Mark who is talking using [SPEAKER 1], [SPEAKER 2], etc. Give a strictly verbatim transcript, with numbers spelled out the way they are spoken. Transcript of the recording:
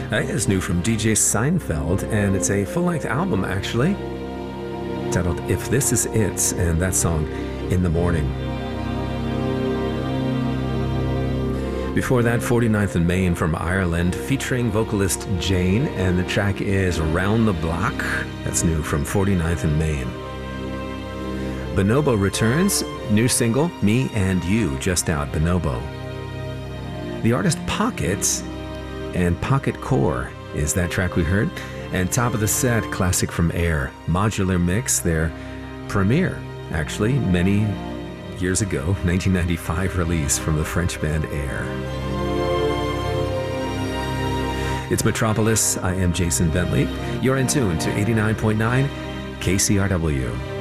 [SPEAKER 1] That is new from D J Seinfeld, and it's a full-length album, actually, titled If This Is It, and that song, In the Morning. Before that, forty-ninth and Main from Ireland, featuring vocalist Jane, and the track is Round the Block. That's new from forty-ninth and Main. Bonobo returns, new single, Me and You, just out, Bonobo. The artist Pocket, and Pocket Core is that track we heard. And top of the set, classic from Air, Modular Mix, their premiere, actually, many years ago, nineteen ninety-five release from the French band Air. It's Metropolis. I am Jason Bentley. You're in tune to eighty-nine point nine K C R W.